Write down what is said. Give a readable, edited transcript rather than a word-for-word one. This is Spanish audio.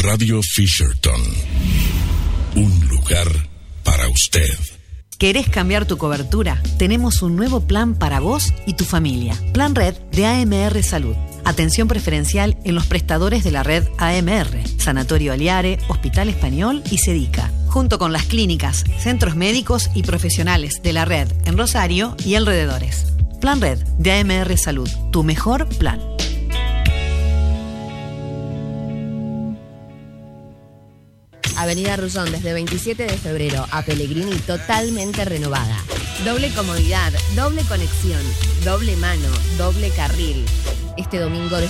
Radio Fisherton. Un lugar para usted. ¿Querés cambiar tu cobertura? Tenemos un nuevo plan para vos y tu familia. Plan Red de AMR Salud. Atención preferencial en los prestadores de la red AMR, Sanatorio Aliare, Hospital Español y Sedica, junto con las clínicas, centros médicos y profesionales de la red en Rosario y alrededores. Plan Red de AMR Salud, tu mejor plan. Avenida Rullón desde 27 de febrero a Pellegrini totalmente renovada. Doble comodidad, doble conexión, doble mano, doble carril. Este domingo